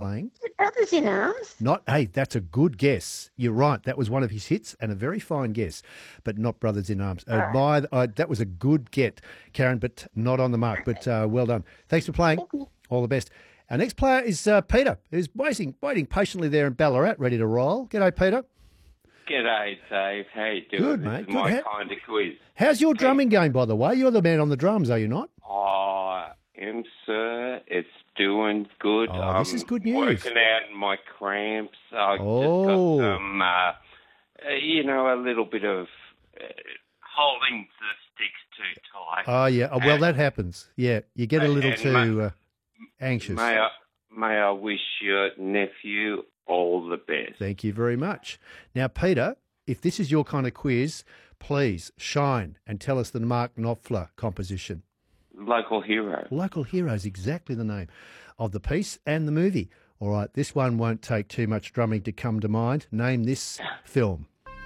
playing? Brothers in Arms. Not, hey, that's a good guess. You're right. That was one of his hits and a very fine guess, but not Brothers in Arms. That was a good get, Karen, but not on the mark. But well done. Thanks for playing. Thank you. All the best. Our next player is Peter, who's waiting patiently there in Ballarat, ready to roll. G'day, Peter. G'day, Dave. How you doing? Good, mate. This is my kind of quiz. How's your drumming game, by the way? You're the man on the drums, are you not? I am, sir. It's doing good. Oh, this is good news. Working out my cramps. I've just Oh. got some, a little bit of holding the sticks too tight. Oh, yeah. Oh, well, that happens. Yeah, you get a little too anxious. May I wish your nephew all the best. Thank you very much. Now, Peter, if this is your kind of quiz, please shine and tell us the Mark Knopfler composition. Local hero. Local Hero is exactly the name of the piece and the movie. All right, this one won't take too much drumming to come to mind. Name this film.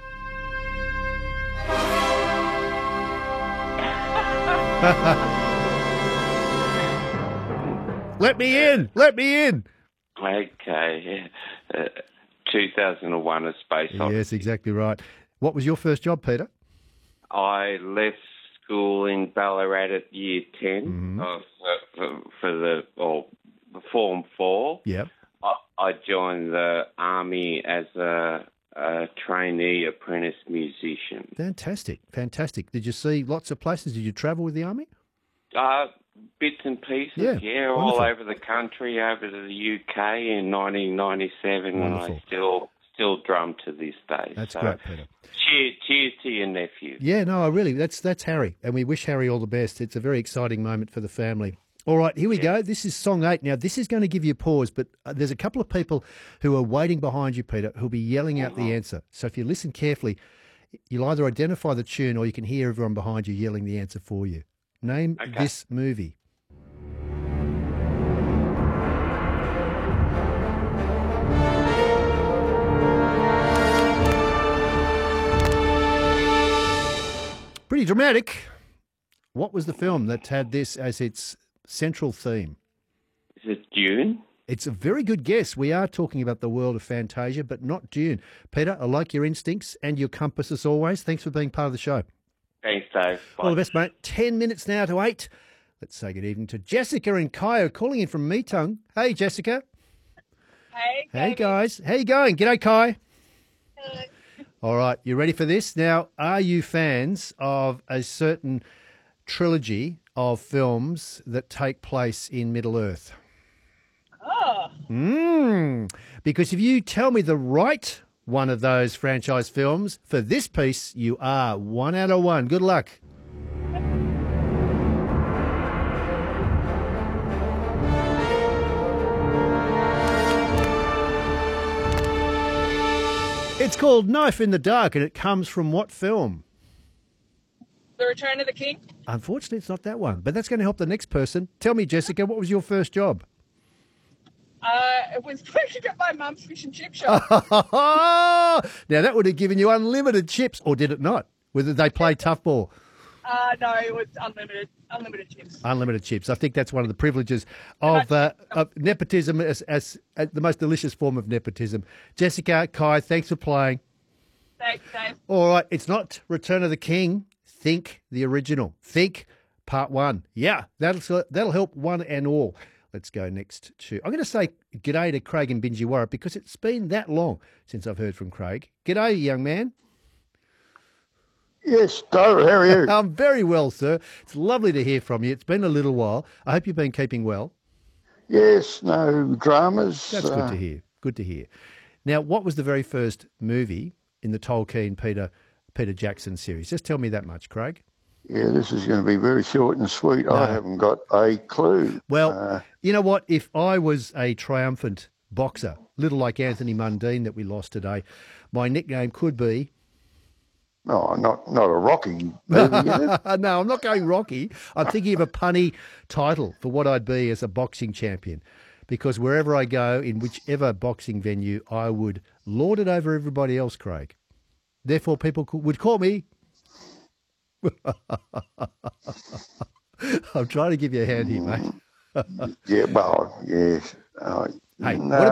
Let me in! Let me in! Okay. 2001: A Space Odyssey. Yes, exactly right. What was your first job, Peter? I left school in Ballarat at year 10 for the Form 4. Yep. I joined the Army as a trainee apprentice musician. Fantastic, fantastic. Did you see lots of places? Did you travel with the Army? Bits and pieces, Yeah, all wonderful. over the country, over to the UK in 1997, Wonderful. and I still drum to this day. That's So, great, Peter. Cheers to your nephew. Yeah, no, really, that's Harry, and we wish Harry all the best. It's a very exciting moment for the family. All right, here we go. This is song 8. Now, this is going to give you a pause, but there's a couple of people who are waiting behind you, Peter, who'll be yelling out the answer. So if you listen carefully, you'll either identify the tune or you can hear everyone behind you yelling the answer for you. Name this movie. Pretty dramatic. What was the film that had this as its central theme? Is it Dune? It's a very good guess. We are talking about the world of Fantasia, but not Dune. Peter, I like your instincts and your compass as always. Thanks for being part of the show. Thanks, Dave. Bye. All the best, mate. 10 minutes now to 8. Let's say good evening to Jessica and Kyle calling in from Meetung. Hey, Jessica. Hey, Hey, guys. How you going? G'day, Kai. Hello. All right, you ready for this? Now, are you fans of a certain trilogy of films that take place in Middle-earth? Oh. Because if you tell me the right one of those franchise films for this piece, you are 1 out of 1. Good luck. It's called Knife in the Dark, and it comes from what film? The Return of the King? Unfortunately, it's not that one, but that's going to help the next person. Tell me, Jessica, what was your first job? It was working at my mum's fish and chip shop. Now, that would have given you unlimited chips, or did it not? Whether they play tough ball? No, it was unlimited chips. Unlimited chips. I think that's one of the privileges of nepotism as the most delicious form of nepotism. Jessica, Kai, thanks for playing. Thanks, Dave. All right, it's not Return of the King. Think the original. Think part 1. Yeah, that'll help one and all. Let's go next to... I'm going to say g'day to Craig and Binjiwarra because it's been that long since I've heard from Craig. G'day, young man. Yes, Dave, how are you? I'm very well, sir. It's lovely to hear from you. It's been a little while. I hope you've been keeping well. Yes, no dramas. That's good to hear. Good to hear. Now, what was the very first movie in the Tolkien Peter Jackson series? Just tell me that much, Craig. Yeah, this is going to be very short and sweet. No. I haven't got a clue. Well, you know what? If I was a triumphant boxer, little like Anthony Mundine that we lost today, my nickname could be... No, not a Rocky movie, is it? No, I'm not going Rocky. I'm thinking of a punny title for what I'd be as a boxing champion. Because wherever I go, in whichever boxing venue, I would lord it over everybody else, Craig. Therefore, people would call me... I'm trying to give you a hand here, mate. Yeah, well, yes. Hey, no. what